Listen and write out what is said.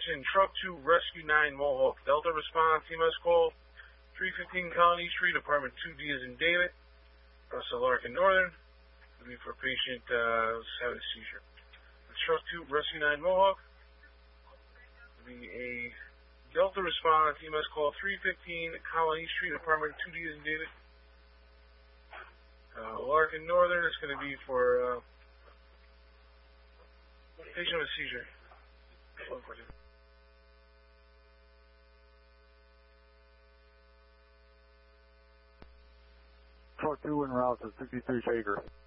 Attention, Truck 2, Rescue 9, Mohawk. Delta response, EMS call. 315 Colony Street, Apartment 2D as in David. Russell Larkin Northern. Will be for patient having a seizure. Truck 2, Rescue 9, Mohawk. Will be a Delta response, EMS call 315 Colony Street, Apartment 2D as in David. Larkin Northern is going to be for patient with a seizure. Truck 2 en route to 63 Shaker.